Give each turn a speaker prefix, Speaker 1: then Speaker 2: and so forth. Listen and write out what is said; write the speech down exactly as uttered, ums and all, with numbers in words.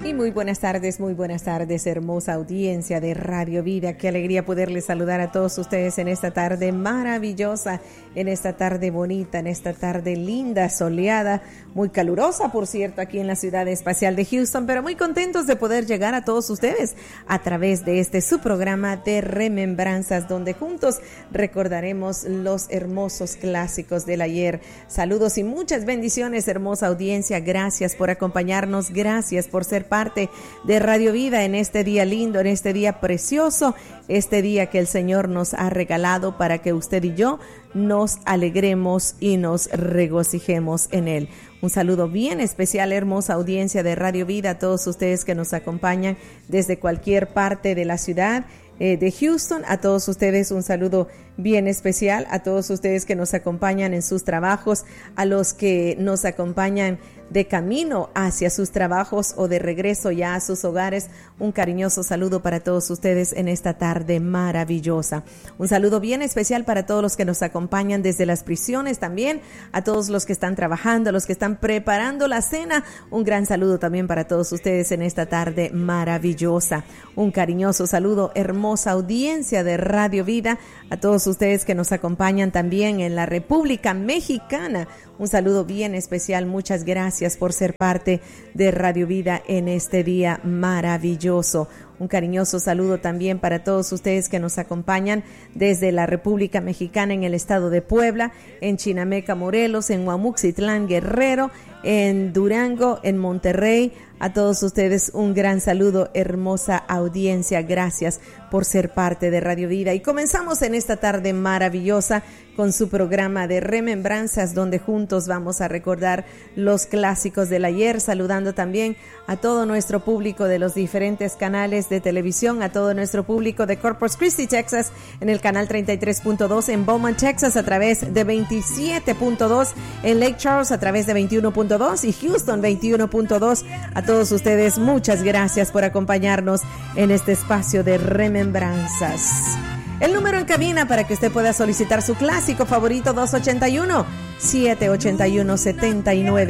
Speaker 1: Y muy buenas tardes, muy buenas tardes, hermosa audiencia de Radio Vida. Qué alegría poderles saludar a todos ustedes en esta tarde maravillosa, en esta tarde bonita, en esta tarde linda, soleada, muy calurosa, por cierto, aquí en la ciudad espacial de Houston, pero muy contentos de poder llegar a todos ustedes a través de este su programa de Remembranzas, donde juntos recordaremos los hermosos clásicos del ayer. Saludos y muchas bendiciones, hermosa audiencia. Gracias por acompañarnos, gracias por ser parte de Radio Vida en este día lindo, en este día precioso, este día que el Señor nos ha regalado para que usted y yo nos alegremos y nos regocijemos en él. Un saludo bien especial, hermosa audiencia de Radio Vida, a todos ustedes que nos acompañan desde cualquier parte de la ciudad eh, de Houston. A todos ustedes un saludo bien especial, a todos ustedes que nos acompañan en sus trabajos, a los que nos acompañan de camino hacia sus trabajos o de regreso ya a sus hogares. Un cariñoso saludo para todos ustedes en esta tarde maravillosa. Un saludo bien especial para todos los que nos acompañan desde las prisiones también, a todos los que están trabajando, a los que están preparando la cena. Un gran saludo también para todos ustedes en esta tarde maravillosa. Un cariñoso saludo, hermosa audiencia de Radio Vida, a todos ustedes que nos acompañan también en la República Mexicana. Un saludo bien especial, muchas gracias por ser parte de Radio Vida en este día maravilloso. Un cariñoso saludo también para todos ustedes que nos acompañan desde la República Mexicana en el estado de Puebla, en Chinameca, Morelos, en Huamuxitlán, Guerrero, en Durango, en Monterrey. A todos ustedes un gran saludo, hermosa audiencia. Gracias por ser parte de Radio Vida. Y comenzamos en esta tarde maravillosa con su programa de Remembranzas, donde juntos vamos a recordar los clásicos del ayer, saludando también a todo nuestro público de los diferentes canales de televisión, a todo nuestro público de Corpus Christi, Texas, en el canal treinta y tres punto dos, en Beaumont, Texas, a través de veintisiete punto dos, en Lake Charles a través de veintiuno punto dos y Houston veintiuno punto dos. A todos ustedes, muchas gracias por acompañarnos en este espacio de Remembranzas. El número en cabina para que usted pueda solicitar su clásico favorito, dos ocho uno, siete ocho uno, siete nueve